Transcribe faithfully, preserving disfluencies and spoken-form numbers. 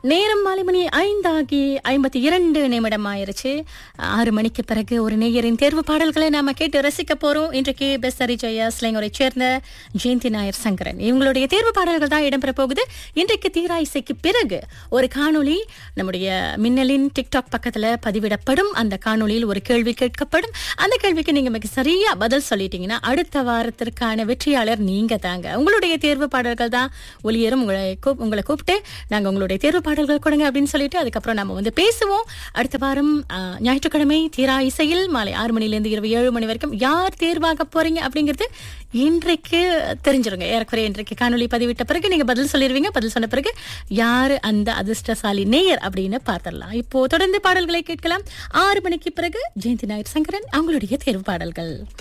நேரம் மாலை மணி ஐந்தாகி ஐம்பத்தி இரண்டு நிமிடம் ஆயிருச்சு. ஆறு மணிக்கு பிறகு ஒரு நேயரின் தேர்வு பாடல்களை நாம கேட்டு ரசிக்க போறோம். இன்றைக்கு பெஸ்ஸரி ஜெயா ஸ்லேங்கரை சேர்ந்த ஜெயந்தி நாயர் சங்கரன் இவங்களுடைய தேர்வு பாடல்கள் தான் இடம்பெற போகுது. இன்றைக்கு தீரா இசைக்கு பிறகு ஒரு காணொளி நம்முடைய மின்னலின் டிக்டாக் பக்கத்துல பதிவிடப்படும். அந்த காணொளியில் ஒரு கேள்வி கேட்கப்படும். அந்த கேள்விக்கு நீங்க மிக சரியா பதில் சொல்லிட்டீங்கன்னா அடுத்த வாரத்திற்கான வெற்றியாளர் நீங்க தாங்க. உங்களுடைய தேர்வு பாடல்கள் தான் ஒளியரும். உங்களை கூப்- உங்களை கூப்பிட்டு நாங்க உங்களுடைய தேர்வு பாடல்கள் கொடுங்க அப்படின்னு சொல்லிட்டு அதுக்கப்புறம் நம்ம வந்து பேசுவோம். அடுத்த வாரம் ஆஹ், ஞாயிற்றுக்கிழமை தீரா இசையில் மாலை ஆறு மணிலேருந்து இரவு ஏழு மணி வரைக்கும் யார் தேர்வாக போறீங்க அப்படிங்கிறது இன்றைக்கு தெரிஞ்சிருங்க. ஏறக்குறைய இன்றைக்கு காணொலி பதிவிட்ட பிறகு நீங்க பதில் சொல்லிடுவீங்க. பதில் சொன்ன பிறகு யாரு அந்த அதிர்ஷ்டசாலி நேயர் அப்படின்னு பார்த்திடலாம். இப்போ தொடர்ந்து பாடல்களை கேட்கலாம். ஆறு மணிக்கு பிறகு ஜெயந்தி நாயர் சங்கரன் அவங்களுடைய தேர்வு பாடல்கள்.